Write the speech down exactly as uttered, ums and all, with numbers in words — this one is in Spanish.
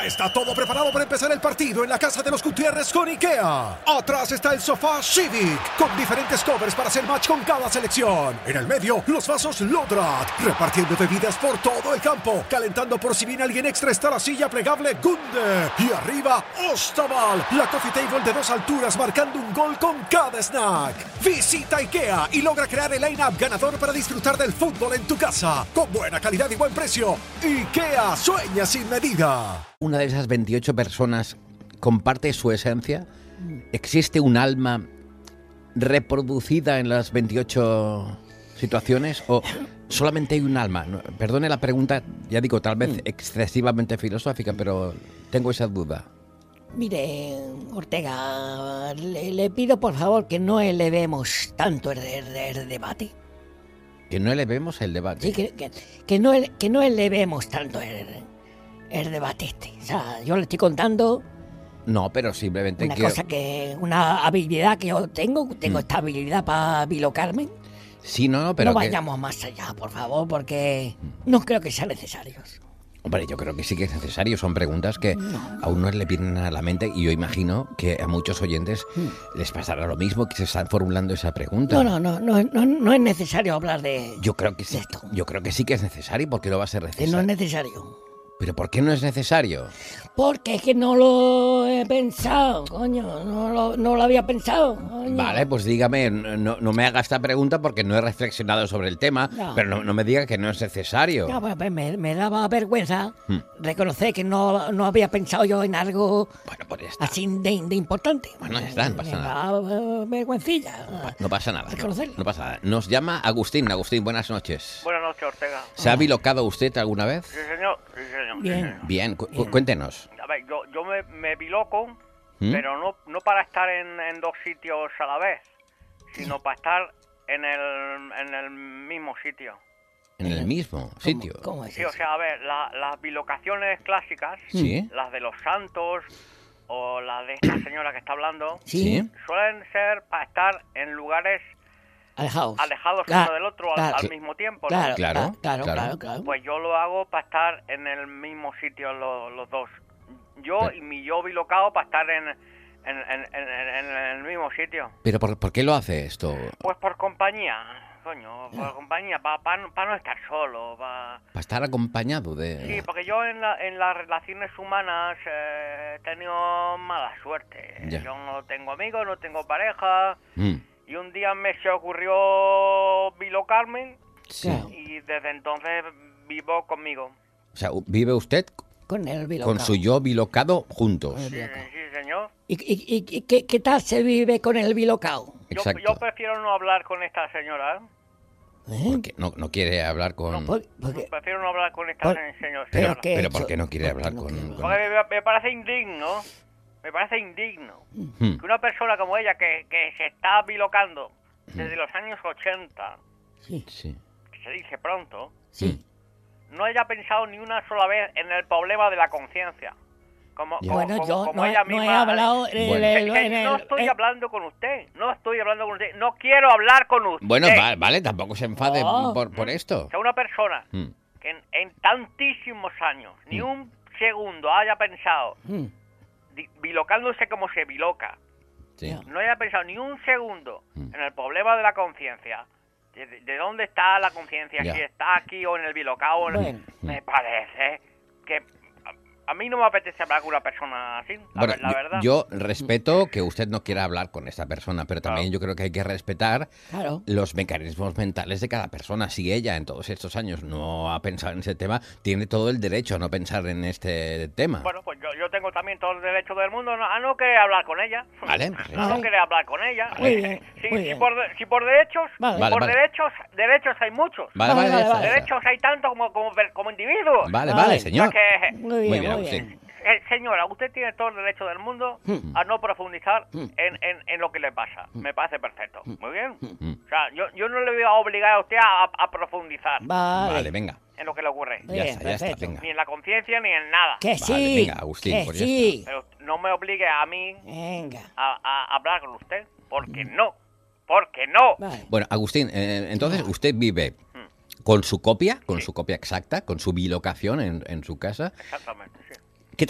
Ya está todo preparado para empezar el partido en la casa de los Gutiérrez con IKEA. Atrás está el sofá Civic, con diferentes covers para hacer match con cada selección. En el medio, los vasos Lodrat, repartiendo bebidas por todo el campo. Calentando por si viene alguien extra está la silla plegable Gunde. Y arriba, Ostaval, la coffee table de dos alturas marcando un gol con cada snack. Visita IKEA y logra crear el line-up ganador para disfrutar del fútbol en tu casa. Con buena calidad y buen precio. IKEA, sueña sin medida. Una de esas veintiocho personas comparte su esencia. ¿Existe un alma reproducida en las veintiocho situaciones o solamente hay un alma? No, perdone la pregunta, ya digo, tal vez excesivamente filosófica, pero tengo esa duda. Mire, Ortega, le, le pido por favor que no elevemos tanto el, el- el debate. Que no elevemos el debate. Sí, que, que, que no, ele- que no elevemos tanto el, el debate este. O sea, yo le estoy contando No, pero simplemente una quiero... cosa que, una habilidad que yo tengo, tengo esta habilidad para bilocarme. Sí, no, no, pero No que... vayamos más allá, por favor, porque no creo que sea necesario. Hombre, yo creo que sí que es necesario. Son preguntas que a uno le vienen a la mente y yo imagino que a muchos oyentes les pasará lo mismo, que se están formulando esa pregunta. No, no, no, no, no, no es necesario hablar de... Yo creo que sí. de esto. Yo creo que sí que es necesario. ¿Por qué no va a ser Que necesario? no es necesario. ¿Pero por qué no es necesario? Porque es que no lo he pensado, coño. No lo, no lo había pensado. Coño. Vale, pues dígame, no, no me haga esta pregunta porque no he reflexionado sobre el tema, No. pero no, no me diga que no es necesario. Ya, pues, pues, me, me daba vergüenza Hmm. reconocer que no, no había pensado yo en algo Bueno, pues ya está. así de, de importante. Bueno, ya está, no pasa me nada. daba eh, vergüencilla. No pasa nada. No, Reconocerlo. no pasa nada. Nos llama Agustín. Agustín, buenas noches. Buenas noches, Ortega. ¿Se ha bilocado usted alguna vez? Sí, señor. Sí, señor. Bien. Sí, señor. Bien, cu- Bien. cuéntenos. A ver, yo, yo me, me biloco, ¿Mm? pero no, no para estar en, en dos sitios a la vez, sino para estar en el, en el mismo sitio. En el mismo sitio. ¿Cómo, cómo es Sí, o eso? sea, a ver, la- las bilocaciones clásicas, Sí. las de los santos o las de esta señora que está hablando, Sí, Sí. suelen ser para estar en lugares alejados. alejados Claro, uno del otro al, claro. al mismo tiempo, ¿no? Claro, Claro, claro, claro, claro. claro, claro. Pues yo lo hago para estar en el mismo sitio lo- los dos. Yo Pero- y mi yo bilocado para estar en, en, en, en- en- en el mismo sitio. ¿Pero por, por qué lo hace esto? Pues por compañía, coño, por compañía, para no estar solo. Pa... Para estar acompañado de... Sí, porque yo en, la- en las relaciones humanas eh, he tenido mala suerte. Ya. Yo no tengo amigos, no tengo pareja. Mm, Y un día me se ocurrió bilocarme sí. Claro. y desde entonces vivo conmigo. O sea, vive usted Con el bilocao. con su yo bilocado juntos. Con el Sí, bilocao. sí, señor. ¿Y, y, y- y qué, qué tal se vive con el bilocao? Yo, Exacto. yo prefiero no hablar con esta señora. ¿eh? ¿Eh? Porque no, no quiere hablar con... Por- porque- Prefiero no hablar con esta Por- se- señor- pero señora. qué- Pero hecho? ¿por qué no quiere ¿Por qué hablar no con...? quiere con- Porque me, me parece indigno. Me parece indigno. Hmm, Que una persona como ella que, que se está bilocando desde los años ochenta, Sí, sí. que se dice pronto, sí. no haya pensado ni una sola vez en el problema de la conciencia. Como, Ya. como- Bueno, como- yo como no, he- ella no he misma- hablado en Bueno. el... Que- que en el- no estoy eh, hablando con usted, no estoy hablando con usted, no quiero hablar con usted. Bueno, va- vale, tampoco se enfade No. por, por esto. O sea, una persona Hmm, que en, en tantísimos años, ni Mm. un segundo haya pensado, mm, di- bilocándose como se biloca, sí. Ya. no haya pensado ni un segundo Mm. en el problema de la conciencia, de, de- de dónde está la conciencia, Ya. si está aquí o en el bilocao, o en el- Bueno. me parece que a, a mí no me apetece hablar con una persona así, la, Bueno, ver- la yo- verdad. yo respeto que usted no quiera hablar con esta persona, pero también Claro. yo creo que hay que respetar Claro. los mecanismos mentales de cada persona. Si ella en todos estos años no ha pensado en ese tema, tiene todo el derecho a no pensar en este tema. Bueno, pues yo, yo tengo también todo el derecho del mundo no- a no querer hablar con ella. Vale, pues A no Vale. querer hablar con ella. Muy bien, Si, muy si bien. por, de- si por derechos, Vale. Vale, por vale. derechos, derechos hay muchos. Vale, vale, Vale, ya vale, está, vale. ya está. Derechos hay tantos como, como, per- como individuos. Vale, Vale. vale, O sea señor. que, Muy bien, Muy bien, muy Agustín. bien. eh, señora, usted tiene todo el derecho del mundo Hmm. a no profundizar Hmm. en, en, en lo que le pasa. Me parece perfecto. Muy bien. Hmm. O sea, yo, yo no le voy a obligar a usted a, a profundizar Vale. Vale, venga. en lo que le ocurre. Muy Ya bien, está, ya está, perfecto. venga. Ni en la conciencia ni en nada. Que Vale, sí. venga, Agustín, que pues ya sí. Pero no me obligue a mí Venga. a, a hablar con usted, porque no, porque no. Vale. Bueno, Agustín, eh, entonces usted vive con su copia, con su copia exacta, con su bilocación en, en su casa, Exactamente.